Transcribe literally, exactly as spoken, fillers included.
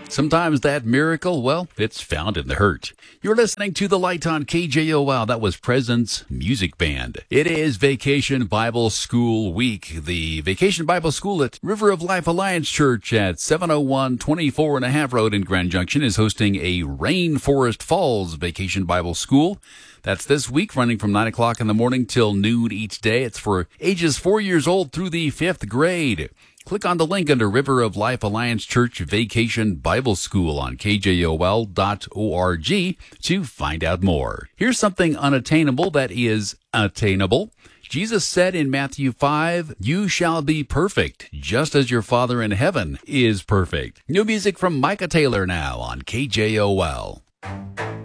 Sometimes that miracle, well, it's found in the hurt. You're listening to The Light on K J O L. That was Presence Music Band. It is Vacation Bible School Week. The Vacation Bible School at River of Life Alliance Church at seven oh one twenty-four and a half Road in Grand Junction is hosting a Rainforest Falls Vacation Bible School. That's this week, running from nine o'clock in the morning till noon each day. It's for ages four years old through the fifth grade. Click on the link under River of Life Alliance Church Vacation Bible School on K J O L dot org to find out more. Here's something unattainable that is attainable. Jesus said in Matthew five, "You shall be perfect, just as your Father in heaven is perfect." New music from Micah Taylor now on K J O L.